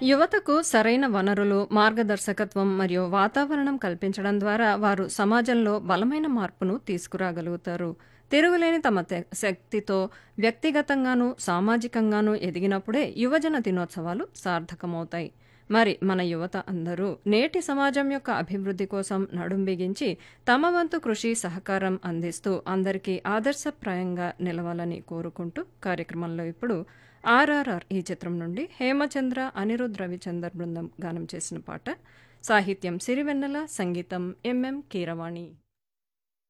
యువతకు సరైన వనరులు, మార్గదర్శకత్వం మరియు వాతావరణం కల్పించడం ద్వారా వారు సమాజంలో బలమైన మార్పును తీసుకురాగలుగుతారు. తిరుగులేని తమ శక్తితో వ్యక్తిగతంగానూ, సామాజికంగానూ ఎదిగినప్పుడే యువజన దినోత్సవాలు సార్థకమవుతాయి. మరి మన యువత అందరూ నేటి సమాజం యొక్క అభివృద్ధి కోసం నడుం బిగించి తమ వంతు కృషి, సహకారం అందిస్తూ అందరికీ ఆదర్శప్రాయంగా నిలవాలని కోరుకుంటూ కార్యక్రమంలో ఇప్పుడు ఆర్ఆర్ఆర్ ఈ చిత్రం నుండి హేమచంద్ర, అనిరుద్ రవిచందర్ బృందం గానం చేసిన పాట. సాహిత్యం సిరివెన్నెల, సంగీతం ఎంఎం కీరవాణి.